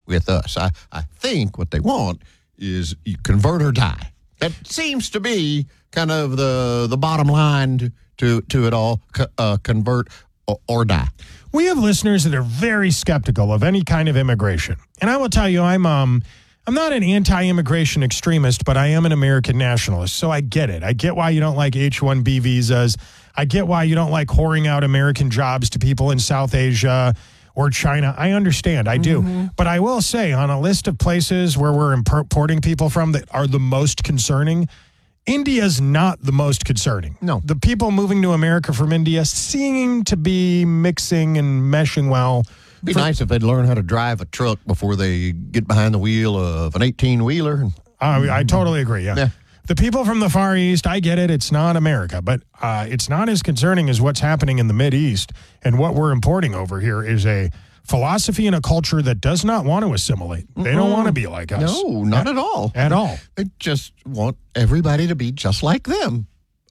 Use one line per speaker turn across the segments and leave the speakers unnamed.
with us. I think what they want is you convert or die. That seems to be kind of the bottom line to it all, convert or die.
We have listeners that are very skeptical of any kind of immigration. And I will tell you, I'm not an anti-immigration extremist, but I am an American nationalist, so I get it. I get why you don't like H-1B visas. I get why you don't like whoring out American jobs to people in South Asia or China. I understand. I do. Mm-hmm. But I will say, on a list of places where we're importing people from that are the most concerning, India's not the most concerning.
No.
The people moving to America from India seem to be mixing and meshing well.
It'd be nice if they'd learn how to drive a truck before they get behind the wheel of an 18-wheeler.
I totally agree, yeah. The people from the Far East, I get it. It's not America, but it's not as concerning as what's happening in the Mideast. And what we're importing over here is a philosophy and a culture that does not want to assimilate. They don't want to be like us.
No, not at all.
At all.
They just want everybody to be just like them.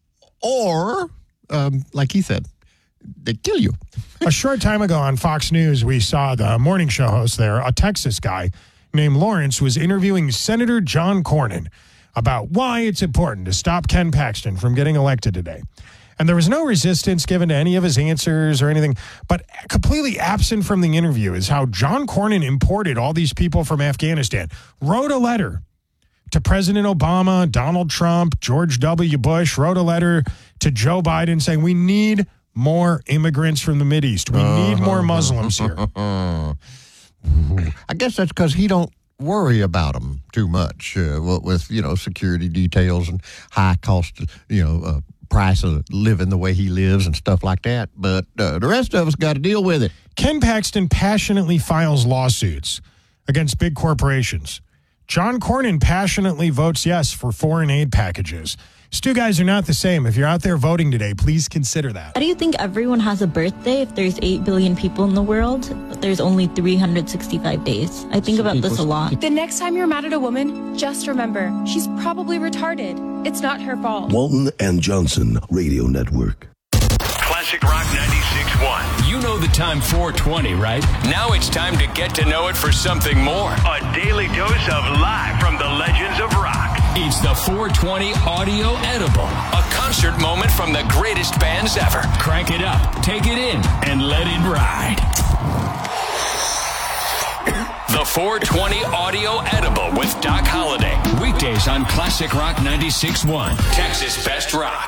Or, like he said, they kill you.
A short time ago on Fox News, we saw the morning show host there, a Texas guy named Lawrence, was interviewing Senator John Cornyn about why it's important to stop Ken Paxton from getting elected today. And there was no resistance given to any of his answers or anything. But completely absent from the interview is how John Cornyn imported all these people from Afghanistan, wrote a letter to President Obama, Donald Trump, George W. Bush, wrote a letter to Joe Biden saying we need more immigrants from the Mideast. We need more Muslims here.
I guess that's because he don't worry about them too much with security details and high cost, price of living the way he lives and stuff like that. But the rest of us got to deal with it.
Ken Paxton passionately files lawsuits against big corporations. John Cornyn passionately votes yes for foreign aid packages. These two guys are not the same. If you're out there voting today, please consider that.
How do you think everyone has a birthday if there's 8 billion people in the world, but there's only 365 days? I think about this a lot.
The next time you're mad at a woman, just remember, she's probably retarded. It's not her fault.
Walton and Johnson Radio Network.
Classic Rock 96.1.
You know the time 420, right? Now it's time to get to know it for something more.
A daily dose of live from the legends of rock.
It's the 420 Audio Edible, a concert moment from the greatest bands ever. Crank it up, take it in, and let it ride. The 420 Audio Edible with Doc Holliday. Weekdays on Classic Rock 96.1. Texas Best Rock.